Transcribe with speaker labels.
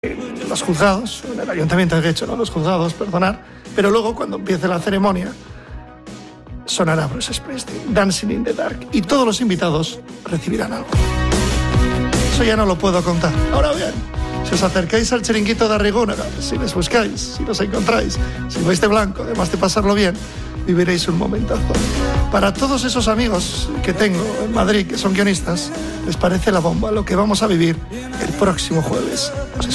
Speaker 1: los juzgados, en el ayuntamiento de Guecho, ¿no? Los juzgados, perdonar, pero luego cuando empiece la ceremonia sonará Bruce Springsteen, Dancing in the Dark, y todos los invitados recibirán algo. Eso ya no lo puedo contar. Ahora bien, si os acercáis al chiringuito de Arrigúnaga, si les buscáis, si los encontráis, si vais de blanco, además de pasarlo bien, viviréis un momentazo. Para todos esos amigos que tengo en Madrid, que son guionistas, les parece la bomba lo que vamos a vivir el próximo jueves.